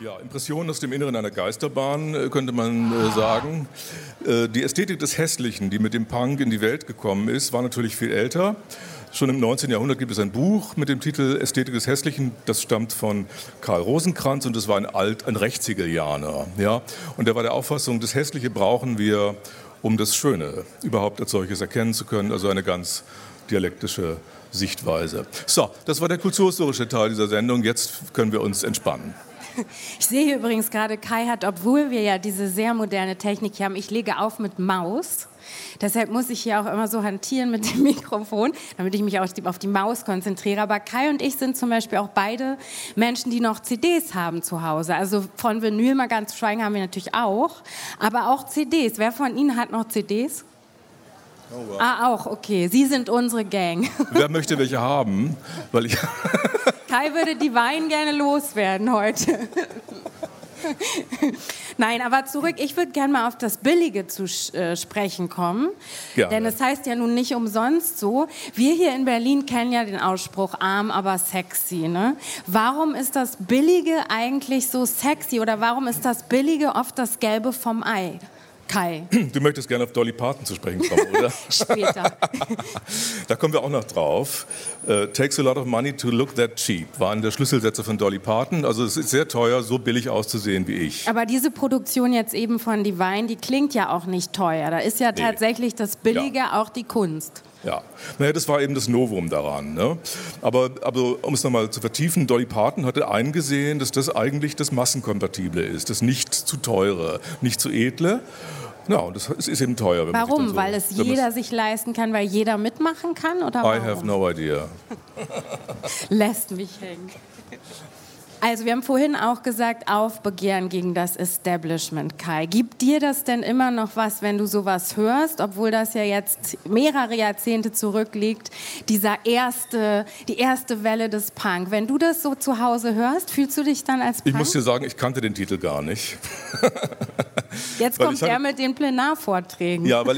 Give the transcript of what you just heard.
Ja, Impressionen aus dem Inneren einer Geisterbahn, könnte man sagen. Die Ästhetik des Hässlichen, die mit dem Punk in die Welt gekommen ist, war natürlich viel älter. Schon im 19. Jahrhundert gibt es ein Buch mit dem Titel Ästhetik des Hässlichen. Das stammt von Karl Rosenkranz und das war ein Rechtshegelianer. Ja? Und der war der Auffassung, das Hässliche brauchen wir, um das Schöne überhaupt als solches erkennen zu können. Also eine ganz dialektische Sichtweise. So, das war der kulturhistorische Teil dieser Sendung. Jetzt können wir uns entspannen. Ich sehe hier übrigens gerade, Kai hat, obwohl wir ja diese sehr moderne Technik haben, ich lege auf mit Maus. Deshalb muss ich hier auch immer so hantieren mit dem Mikrofon, damit ich mich auch auf die Maus konzentriere. Aber Kai und ich sind zum Beispiel auch beide Menschen, die noch CDs haben zu Hause. Also von Vinyl mal ganz schweigen haben wir natürlich auch, aber auch CDs. Wer von Ihnen hat noch CDs? Oh, wow. Ah, auch, okay. Sie sind unsere Gang. Wer möchte welche haben? Weil ich Kai würde die Wein gerne loswerden heute. Nein, aber zurück, ich würde gerne mal auf das Billige zu sprechen kommen. Gerne. Denn es heißt ja nun nicht umsonst so, wir hier in Berlin kennen ja den Ausspruch, arm, aber sexy. Ne? Warum ist das Billige eigentlich so sexy oder warum ist das Billige oft das Gelbe vom Ei? Kai. Du möchtest gerne auf Dolly Parton zu sprechen kommen, oder? Später. Da kommen wir auch noch drauf. Takes a lot of money to look that cheap war einer der Schlüsselsätze von Dolly Parton. Also es ist sehr teuer, so billig auszusehen wie ich. Aber diese Produktion jetzt eben von Divine, die klingt ja auch nicht teuer. Da ist ja tatsächlich das Billige auch die Kunst. Ja, naja, das war eben das Novum daran. Ne? Aber um es nochmal zu vertiefen, Dolly Parton hatte eingesehen, dass das eigentlich das Massenkompatible ist, das nicht zu teure, nicht zu edle. Ja, und das ist eben teuer. Wenn Warum? Man sich Weil es jeder sich leisten kann, weil jeder mitmachen kann? Oder I have no idea. Lässt mich hängen. Also wir haben vorhin auch gesagt, Aufbegehren gegen das Establishment, Kai. Gibt dir das denn immer noch was, wenn du sowas hörst, obwohl das ja jetzt mehrere Jahrzehnte zurückliegt, die erste Welle des Punk. Wenn du das so zu Hause hörst, fühlst du dich dann als Punk? Ich muss dir sagen, ich kannte den Titel gar nicht. Jetzt kommt der mit den Plenarvorträgen. Ja, weil